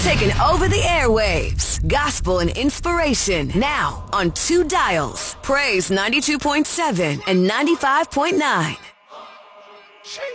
Taking over the airwaves. Gospel and inspiration. Now on 2 dials. Praise 92.7 and 95.9.